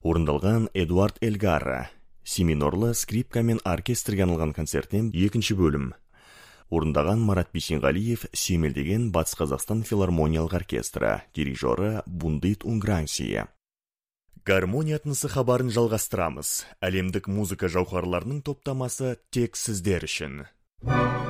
Орындалған Эдуард Эльгара, семинорлы скрипка мен оркестрге арналған концертінен екінші бөлім. Орындаған Марат Бейсенғалиев сүйемелдеген Батыс Қазақстан филармониялық оркестрі, дирижері Бундит Унгрансия. Гармония тынысы хабарын жалғастырамыз. Әлемдік музыка жауһарларының топтамасы тек сіздер үшін.